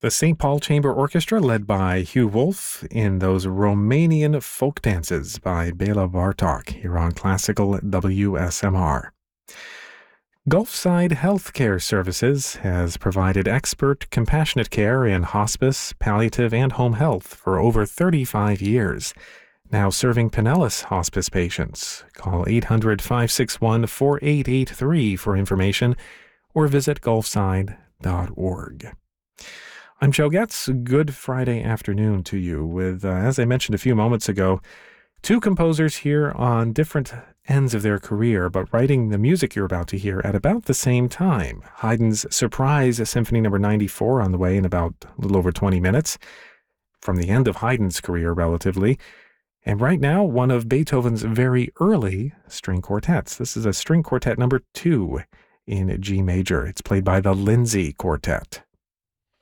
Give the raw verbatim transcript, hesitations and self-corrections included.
The Saint Paul Chamber Orchestra, led by Hugh Wolf, in those Romanian folk dances by Bela Bartok, here on Classical W S M R. Gulfside Healthcare Services has provided expert, compassionate care in hospice, palliative, and home health for over thirty-five years. Now serving Pinellas hospice patients. Call eight hundred, five six one, four eight eight three for information or visit gulfside dot org. I'm Joe Getz. Good Friday afternoon to you with, uh, as I mentioned a few moments ago, two composers here on different ends of their career, but writing the music you're about to hear at about the same time. Haydn's Surprise Symphony number ninety-four on the way in about a little over twenty minutes, from the end of Haydn's career relatively. And right now, one of Beethoven's very early string quartets. This is a string quartet number two in G major. It's played by the Lindsay Quartet.